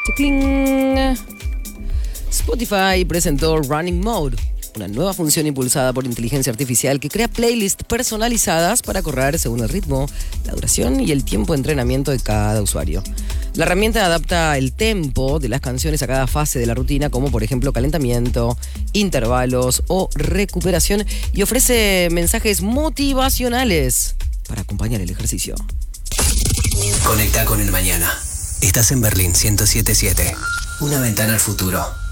Cling. Spotify presentó Running Mode, una nueva función impulsada por inteligencia artificial que crea playlists personalizadas para correr según el ritmo, la duración y el tiempo de entrenamiento de cada usuario. La herramienta adapta el tempo de las canciones a cada fase de la rutina, como por ejemplo calentamiento, intervalos o recuperación, y ofrece mensajes motivacionales para acompañar el ejercicio. Conecta con el mañana. Estás en Berlín 107.7. Una ventana al futuro.